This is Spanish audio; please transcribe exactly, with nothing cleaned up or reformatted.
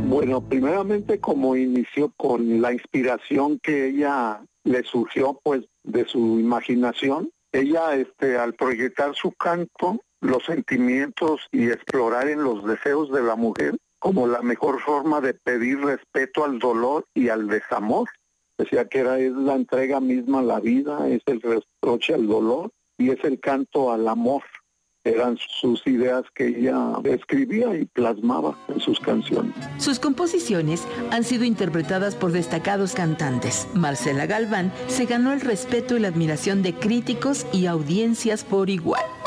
Bueno, primeramente como inició con la inspiración que ella le surgió pues de su imaginación, ella este al proyectar su canto, los sentimientos y explorar en los deseos de la mujer como la mejor forma de pedir respeto al dolor y al desamor. Decía que era es la entrega misma a la vida, es el reproche al dolor y es el canto al amor. Eran sus ideas que ella escribía y plasmaba en sus canciones. Sus composiciones han sido interpretadas por destacados cantantes. Marcela Galván se ganó el respeto y la admiración de críticos y audiencias por igual.